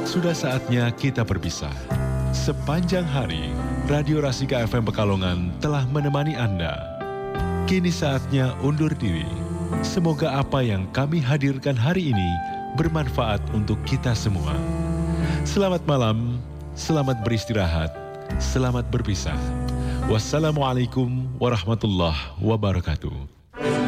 Sudah saatnya kita berpisah. Sepanjang hari, Radio Rasika FM Pekalongan telah menemani Anda. Kini saatnya undur diri. Semoga apa yang kami hadirkan hari ini bermanfaat untuk kita semua. Selamat malam, selamat beristirahat, selamat berpisah. Wassalamualaikum warahmatullahi wabarakatuh.